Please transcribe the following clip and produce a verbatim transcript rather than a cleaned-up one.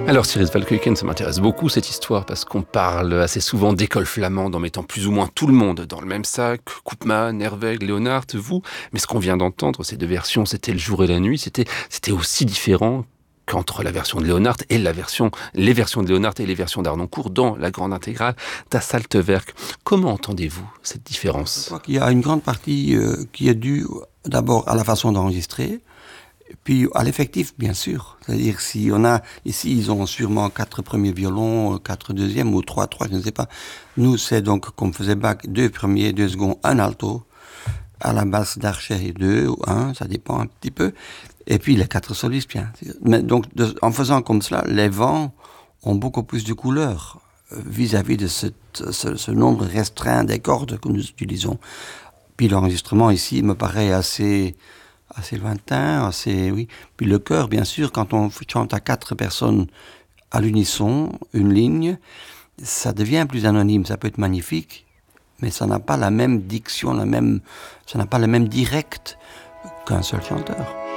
Alors Cyril Valkuyken, ça m'intéresse beaucoup cette histoire parce qu'on parle assez souvent d'école flamande en mettant plus ou moins tout le monde dans le même sac, Koopman, Herwegh, Léonard, vous, mais ce qu'on vient d'entendre, ces deux versions, c'était le jour et la nuit, c'était, c'était aussi différent qu'entre la version de Léonard et la version, les versions de Léonard et les versions d'Harnoncourt dans la grande intégrale d'As alte Werk. Comment entendez-vous cette différence ? Je crois qu'il y a une grande partie euh, qui est due d'abord à la façon d'enregistrer, puis à l'effectif, bien sûr. C'est-à-dire, si on a, ici, ils ont sûrement quatre premiers violons, quatre deuxièmes, ou trois, trois, je ne sais pas. Nous, c'est donc, comme faisait Bach, deux premiers, deux seconds, un alto. À la basse d'Archer, deux ou un, ça dépend un petit peu. Et puis, les quatre solistes, bien. Mais donc, de, en faisant comme cela, les vents ont beaucoup plus de couleurs euh, vis-à-vis de cette, ce, ce nombre restreint des cordes que nous utilisons. Puis l'enregistrement ici me paraît assez... assez lointain, assez, oui. Puis le chœur, bien sûr, quand on chante à quatre personnes à l'unisson, une ligne, ça devient plus anonyme, ça peut être magnifique, mais ça n'a pas la même diction, la même, ça n'a pas le même direct qu'un seul chanteur.